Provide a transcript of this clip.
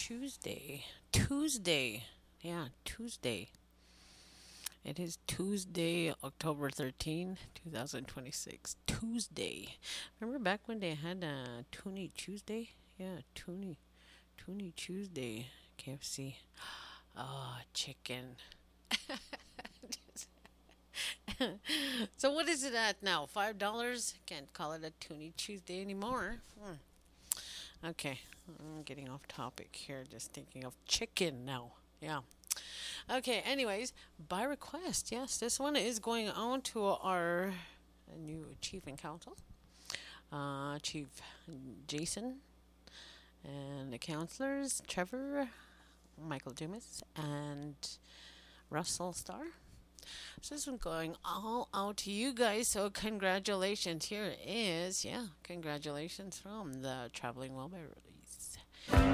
Tuesday. Tuesday. Yeah, Tuesday. It is Tuesday, October 13, 2026. Tuesday. Remember back when they had Toonie Tuesday? Yeah, Toonie Tuesday. KFC. Oh, chicken. So what is it at now? $5? Can't call it a Toonie Tuesday anymore. Okay, I'm getting off topic here. Just thinking of chicken now. Yeah. Okay, anyways, by request, yes, this one is going on to our new chief and council, Chief Jason, and the counselors, Trevor, Michael Dumas, and Russell Starr. So this one's going all out to you guys. So congratulations. Here it is. Yeah, congratulations from the Traveling Wilburys.